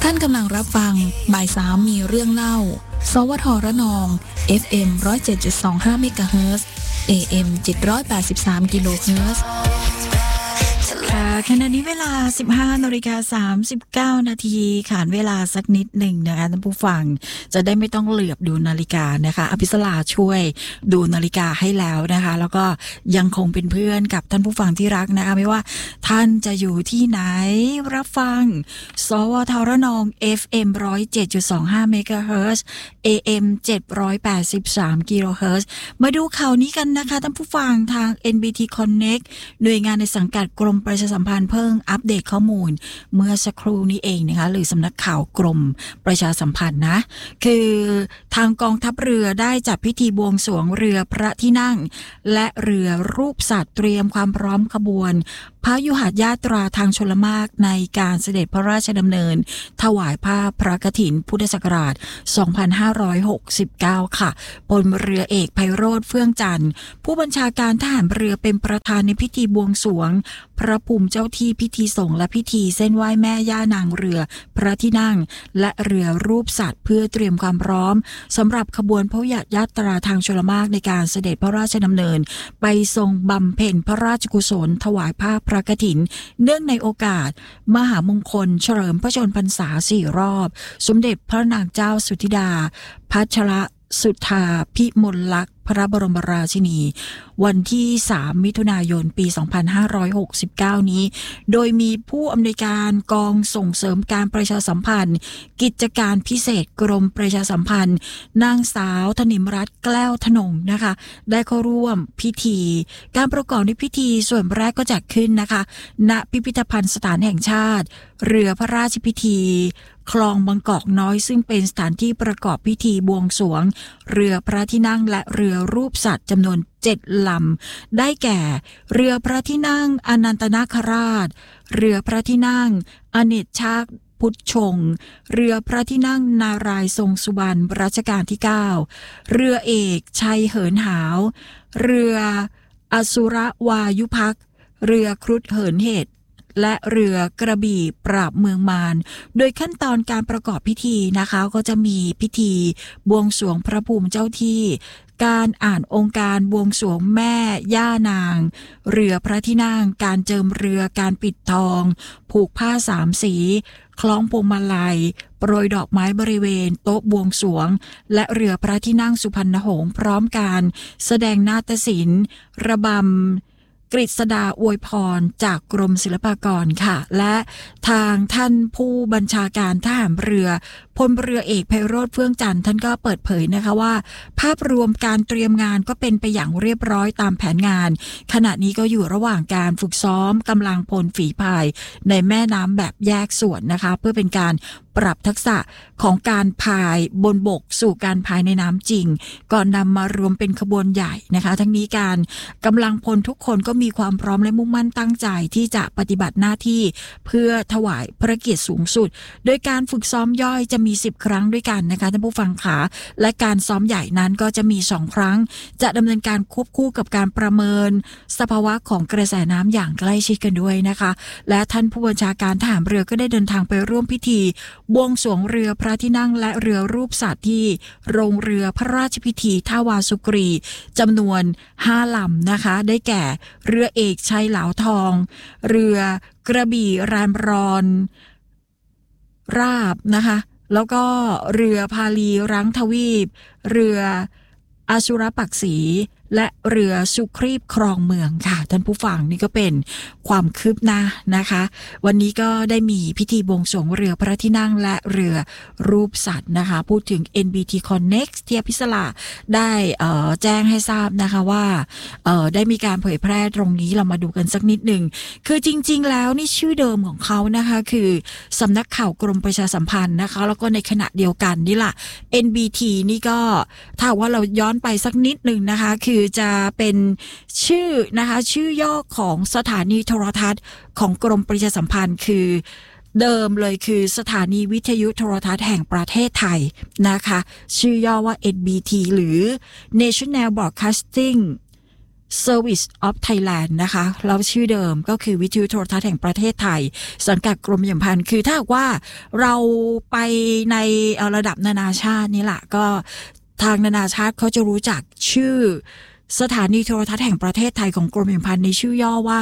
ท่านกำลังรับฟังบ่าย3มีเรื่องเล่าสวทระนอง FM 107.25 เมกะเฮิรตซ์ AM 783 กิโลเฮิรตซ์ขณะนี้เวลา 15:39 นาทีขานเวลาสักนิดหนึ่งนะคะท่านผู้ฟังจะได้ไม่ต้องเหลือบดูนาฬิกานะคะอภิสราช่วยดูนาฬิกาให้แล้วนะคะแล้วก็ยังคงเป็นเพื่อนกับท่านผู้ฟังที่รักนะคะไม่ว่าท่านจะอยู่ที่ไหนรับฟังสวทระนอง FM 107.25 เมกะเฮิรตซ์ AM 783 กิโลเฮิรตซ์มาดูข่าวนี้กันนะคะท่านผู้ฟังทาง NBT Connect หน่วยงานในสังกัดกรมประชาสัมพันธ์เพิ่งอัปเดตข้อมูลเมื่อสักครู่นี้เองนะคะหรือสำนักข่าวกรมประชาสัมพันธ์นะคือทางกองทัพเรือได้จัดพิธีบวงสรวงเรือพระที่นั่งและเรือรูปสัตว์เตรียมความพร้อมขบวนพยุหญาตราทางชลมารในการเสด็จพระราชดำเนินถวายผ้าพระกฐินพุทธศักราช 2569 ค่ะพลเรือเอกไพโรจน์เฟื่องจันทร์ผู้บัญชาการทหารเรือเป็นประธานในพิธีบวงสรวงพระภูมิเจ้าที่พิธีสงฆ์และพิธีเส้นไหว้แม่ย่านางเรือพระที่นั่งและเรือรูปสัตว์เพื่อเตรียมความพร้อมสำหรับขบวนพยุหญาตราทางชลมารในการเสด็จพระราชดำเนินไปทรงบำเพ็ญพระราชกุศลถวายผ้าพระกฐินเนื่องในโอกาสมหามงคลเฉลิมพระชนมพรรษา4 รอบสมเด็จพระนางเจ้าสุธิดาพัชรสุธาพิมลลักษณ์พระบรมราชินีวันที่3 มิถุนายนปี 2569 นี้โดยมีผู้อำนวยการกองส่งเสริมการประชาสัมพันธ์กิจการพิเศษกรมประชาสัมพันธ์นางสาวธนิมรัตน์แก้วธนงนะคะได้เข้าร่วมพิธีการประกอบในพิธีส่วนแรกก็จัดขึ้นนะคะณพิพิธภัณฑ์สถานแห่งชาติเรือพระราชพิธีคลองบางกอกน้อยซึ่งเป็นสถานที่ประกอบพิธีบวงสรวงเรือพระที่นั่งและเรือรูปสัตว์จำนวน7 ลำได้แก่เรือพระที่นั่งอนันตนาคราชเรือพระที่นั่งอเนกชาติพุทธชงเรือพระที่นั่งนารายณ์ทรงสุบรรณรัชกาลที่9เรือเอกชัยเหินหาวเรืออสุรวายุภักดิ์เรือครุฑเหินเหตุและเรือกระบี่ปราบเมืองมารโดยขั้นตอนการประกอบพิธีนะคะก็จะมีพิธีบวงสรวงพระภูมิเจ้าที่การอ่านองค์การบวงสรวงแม่ย่านางเรือพระที่นั่งการเจิมเรือการปิดทองผูกผ้า3 สีคล้องพวงมาลัยโปรยดอกไม้บริเวณโต๊ะบวงสรวงและเรือพระที่นั่งสุพรรณหงส์พร้อมการแสดงนาฏศิลป์ระบำกฤษดาอวยพรจากกรมศิลปากรค่ะและทางท่านผู้บัญชาการทหารเรือพลเรือเอกไพโรจน์เฟื่องจันทร์ท่านก็เปิดเผยนะคะว่าภาพรวมการเตรียมงานก็เป็นไปอย่างเรียบร้อยตามแผนงานขณะนี้ก็อยู่ระหว่างการฝึกซ้อมกำลังพลฝีพายในแม่น้ำแบบแยกส่วนนะคะเพื่อเป็นการปรับทักษะของการพายบนบกสู่การพายในน้ำจริงก่อนนำมารวมเป็นขบวนใหญ่นะคะทั้งนี้การกำลังพลทุกคนก็มีความพร้อมและมุ่งมั่นตั้งใจที่จะปฏิบัติหน้าที่เพื่อถวายพระเกียรติสูงสุดโดยการฝึกซ้อมย่อยจะมี10 ครั้งด้วยกันนะคะท่านผู้ฟังขาและการซ้อมใหญ่นั้นก็จะมี2 ครั้งจะดำเนินการควบคู่กับการประเมินสภาวะของกระแสน้ำอย่างใกล้ชิดกันด้วยนะคะและท่านผู้บัญชาการทหารเรือก็ได้เดินทางไปร่วมพิธีบวงสรวงเรือพระที่นั่งและเรือรูปสัตว์ที่โรงเรือพระราชพิธีท่าวาสุกรีจำนวน5 ลำนะคะได้แก่เรือเอกชัยเหลาทองเรือกระบี่รามรอนราบนะคะแล้วก็เรือพาลีรังทวีปเรืออสุรปักษีและเรือสุครีบครองเมืองค่ะท่านผู้ฟังนี่ก็เป็นความคืบหน้านะคะวันนี้ก็ได้มีพิธีบวงสรวงเรือพระที่นั่งและเรือรูปสัตว์นะคะพูดถึง NBT Connect ที่อภิสราได้แจ้งให้ทราบนะคะว่าได้มีการเผยแพร่ตรงนี้เรามาดูกันสักนิดหนึ่งคือจริงๆแล้วนี่ชื่อเดิมของเขานะคะคือสำนักข่าวกรมประชาสัมพันธ์นะคะแล้วก็ในขณะเดียวกันนี่ล่ะ NBT นี่ก็ถ้าว่าเราย้อนไปสักนิดหนึ่งนะคะคือจะเป็นชื่อนะคะชื่อย่อของสถานีโทรทัศน์ของกรมประชาสัมพันธ์คือเดิมเลยคือสถานีวิทยุโทรทัศน์แห่งประเทศไทยนะคะชื่อย่อว่า NBT หรือ National Broadcasting Service of Thailand นะคะแล้วชื่อเดิมก็คือวิทยุโทรทัศน์แห่งประเทศไทยสังกัดกรมประชาสัมพันธ์คือถ้าว่าเราไปในระดับนานาชาตินี่แหละก็ทางนานาชาติเขาจะรู้จักชื่อสถานีโทรทัศน์แห่งประเทศไทยของกรมประชาสัมพันธ์ในชื่อย่อว่า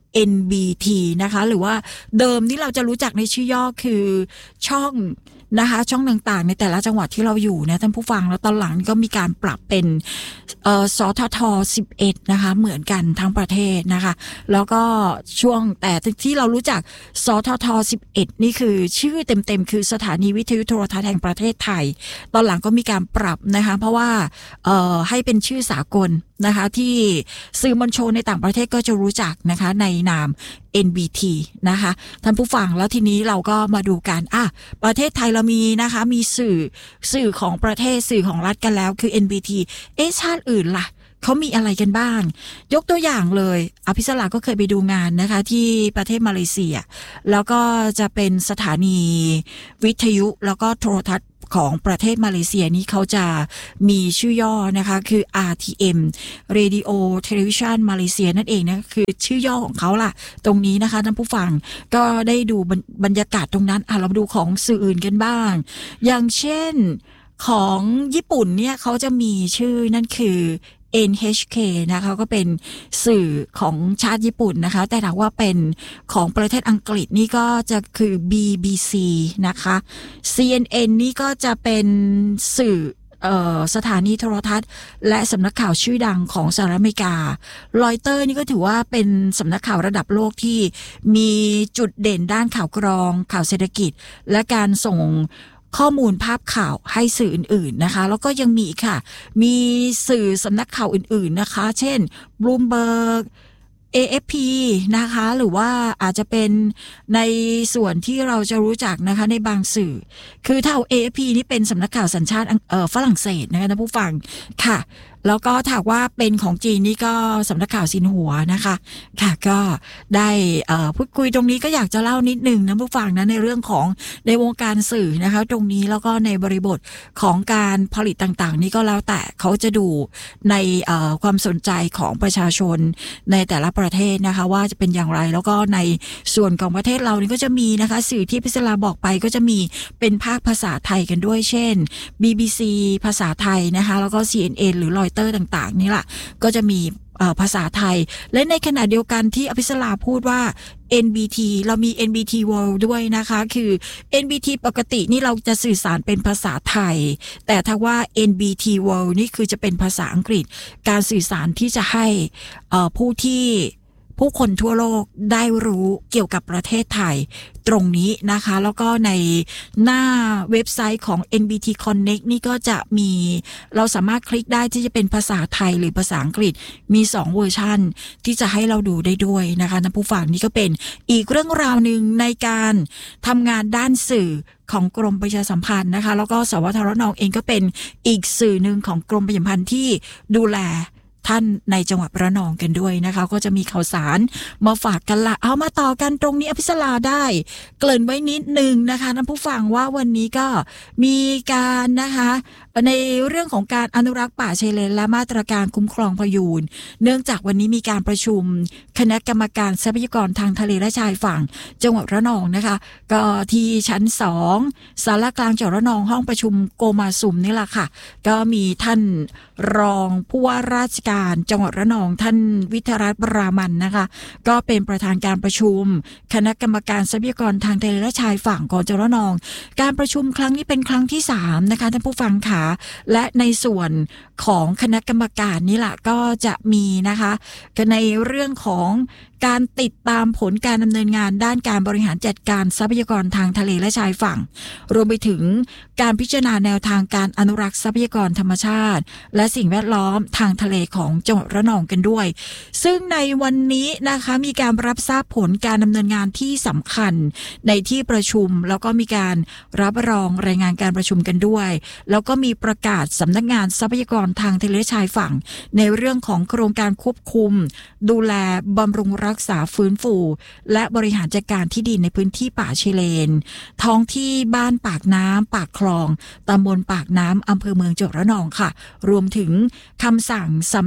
NBT นะคะหรือว่าเดิมที่เราจะรู้จักในชื่อย่อคือช่องช่องต่างๆในแต่ละจังหวัดที่เราอยู่นะท่านผู้ฟังแล้วตอนหลังก็มีการปรับเป็นสทท11นะคะเหมือนกันทั้งประเทศนะคะแล้วก็ช่วงแต่ที่เรารู้จักสทท11นี่คือชื่อเต็มๆคือสถานีวิทยุโทรทัศน์แห่งประเทศไทยตอนหลังก็มีการปรับนะคะเพราะว่าให้เป็นชื่อสากลนะคะที่สื่อมวลชนในต่างประเทศก็จะรู้จักนะคะในนาม NBT นะคะท่านผู้ฟังแล้วทีนี้เราก็มาดูกันประเทศไทยเรามีนะคะมีสื่อของประเทศสื่อของรัฐกันแล้วคือ NBT ชาติอื่นล่ะเขามีอะไรกันบ้างยกตัวอย่างเลยอภิสราก็เคยไปดูงานนะคะที่ประเทศมาเลเซียแล้วก็จะเป็นสถานีวิทยุแล้วก็โทรทัศน์ของประเทศมาเลเซียนี้เขาจะมีชื่อย่อนะคะคือ RTM Radio Television Malaysia นั่นเองนะคือชื่อย่อของเขาล่ะตรงนี้นะคะท่านผู้ฟังก็ได้ดูบรรยากาศตรงนั้นเราดูของสื่ออื่นกันบ้างอย่างเช่นของญี่ปุ่นเนี่ยเขาจะมีชื่อนั่นคือ NHK นะคะก็เป็นสื่อของชาติญี่ปุ่นนะคะแต่ถ้าว่าเป็นของประเทศอังกฤษนี่ก็จะคือ BBC นะคะ CNN นี่ก็จะเป็นสื่อสถานีโทรทัศน์และสำนักข่าวชื่อดังของสหรัฐอเมริการอยเตอร์นี่ก็ถือว่าเป็นสำนักข่าวระดับโลกที่มีจุดเด่นด้านข่าวกรองข่าวเศรษฐกิจและการส่งข้อมูลภาพข่าวให้สื่ออื่นๆนะคะแล้วก็ยังมีค่ะมีสื่อสำนักข่าวอื่นๆนะคะเช่น Bloomberg AFP นะคะหรือว่าอาจจะเป็นในส่วนที่เราจะรู้จักนะคะในบางสื่อคือถ้า AFP นี่เป็นสำนักข่าวสัญชาติฝรั่งเศสนะคะท่านผู้ฟังค่ะแล้วก็ถ้าว่าเป็นของจีนนี่ก็สำนักข่าวซินหัวนะคะค่ะก็ได้พูดคุยตรงนี้ก็อยากจะเล่านิดนึงนะผู้ฟังนะในเรื่องของในวงการสื่อนะคะตรงนี้แล้วก็ในบริบทของการผลิตต่างๆนี่ก็แล้วแต่เขาจะดูในความสนใจของประชาชนในแต่ละประเทศนะคะว่าจะเป็นอย่างไรแล้วก็ในส่วนของประเทศเรานี่ก็จะมีนะคะสื่อที่พิศราบอกไปก็จะมีเป็นภาคภาษาไทยกันด้วยเช่น BBC ภาษาไทยนะคะแล้วก็ CNN หรือรอยเตอร์ต่างๆนี่แหละก็จะมีภาษาไทยและในขณะเดียวกันที่อภิสราพูดว่า NBT เรามี NBT World ด้วยนะคะคือ NBT ปกตินี่เราจะสื่อสารเป็นภาษาไทยแต่ถ้าว่า NBT World นี่คือจะเป็นภาษาอังกฤษการสื่อสารที่จะให้ผู้คนทั่วโลกได้รู้เกี่ยวกับประเทศไทยตรงนี้นะคะแล้วก็ในหน้าเว็บไซต์ของ NBT Connect นี่ก็จะมีเราสามารถคลิกได้ที่จะเป็นภาษาไทยหรือภาษาอังกฤษมี2เวอร์ชันที่จะให้เราดูได้ด้วยนะคะท่านผู้ฟังนี่ก็เป็นอีกเรื่องราวนึงในการทำงานด้านสื่อของกรมประชาสัมพันธ์นะคะแล้วก็สวทรน.เองก็เป็นอีกสื่อนึงของกรมประชาสัมพันธ์ที่ดูแลท่านในจังหวัดระนองกันด้วยนะคะก็จะมีข่าวสารมาฝากกันละเอามาต่อกันตรงนี้อภิสราได้เกริ่นไว้นิดนึงนะคะท่านผู้ฟังว่าวันนี้ก็มีการนะคะในเรื่องของการอนุรักษ์ป่าชายเลนและมาตรการคุ้มครองพยูนเนื่องจากวันนี้มีการประชุมคณะกรรมการทรัพยากรทางทะเลและชายฝั่งจังหวัดระนองนะคะก็ที่ชั้น2ศาลากลางจังหวัดระนองห้องประชุมโกมาซุมนี่แหละค่ะก็มีท่านรองผู้ว่าราชการจังหวัดระนองท่านวิทยรัตน์ปรามันนะคะก็เป็นประธานการประชุมคณะกรรมการทรัพยากรทางทะเลและชายฝั่งของจังหวัดระนองการประชุมครั้งนี้เป็นครั้งที่3นะคะท่านผู้ฟังค่ะและในส่วนของคณะกรรมการนี่แหละก็จะมีนะคะในเรื่องของการติดตามผลการดำเนินงานด้านการบริหารจัดการทรัพยากรทางทะเลและชายฝั่งรวมไปถึงการพิจารณาแนวทางการอนุรักษ์ทรัพยากรธรรมชาติและสิ่งแวดล้อมทางทะเลของจังหวัดระนองกันด้วยซึ่งในวันนี้นะคะมีการรับทราบผลการดำเนินงานที่สำคัญในที่ประชุมแล้วก็มีการรับรองรายงานการประชุมกันด้วยแล้วก็มีประกาศสำนักงานทรัพยากรทางทะเลและชายฝั่งในเรื่องของโครงการควบคุมดูแลบำรุงรักษาฟื้นฟูและบริหารจัดการที่ดินในพื้นที่ป่าชายเลนท้องที่บ้านปากน้ำปากคลองตำบลปากน้ำอำเภอเมืองจังหวัดระนองค่ะรวมถึงคำสั่งสำนัก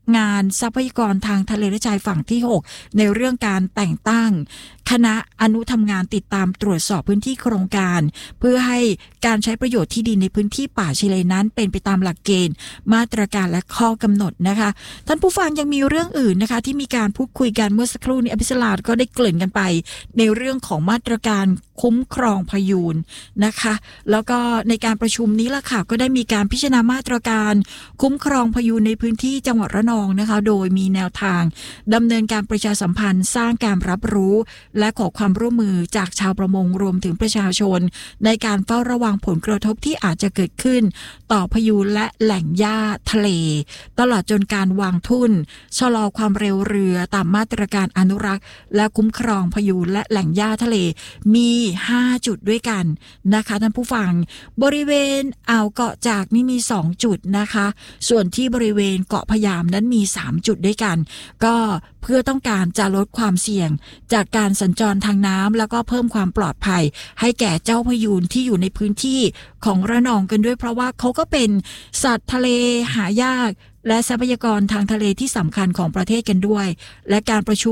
งานทรัพยากรทางทะเลและชายฝั่งที่ 6ในเรื่องการแต่งตั้งคณะอนุทำงานติดตามตรวจสอบพื้นที่โครงการเพื่อให้การใช้ประโยชน์ที่ดินในพื้นที่ป่าชายเลนนั้นเป็นไปตามหลักเกณฑ์มาตรการและข้อกำหนดนะคะท่านผู้ฟังยังมีเรื่องอื่นนะคะที่มีการพูดคุยกันเมื่อสักครู่นี้อภิสราก็ได้เกริ่นกันไปในเรื่องของมาตรการคุ้มครองพยูนนะคะแล้วก็ในการประชุมนี้ล่ะค่ะก็ได้มีการพิจารณามาตรการคุ้มครองพยูนในพื้นที่จังหวัดระนองนะคะโดยมีแนวทางดำเนินการประชาสัมพันธ์สร้างการรับรู้และขอความร่วมมือจากชาวประมงรวมถึงประชาชนในการเฝ้าระวังผลกระทบที่อาจจะเกิดขึ้นต่อพยูนและแหล่งหญ้าทะเลตลอดจนการวางทุ่นชะลอความเร็วเรือตามมาตรการอนุรักษ์และคุ้มครองพยูนและแหล่งหญ้าทะเลมี5จุดด้วยกันนะคะท่านผู้ฟังบริเวณอ่าวเกาะจากนี่มี2จุดนะคะส่วนที่บริเวณเกาะพะยามนั้นมี3จุดด้วยกันก็เพื่อต้องการจะลดความเสี่ยงจากการสัญจรทางน้ำแล้วก็เพิ่มความปลอดภัยให้แก่เจ้าพยูนที่อยู่ในพื้นที่ของระนองกันด้วยเพราะว่าเขาก็เป็นสัตว์ทะเลหายากและทรัพยากรทางทะเลที่สำคัญของประเทศกันด้วยและการประชุม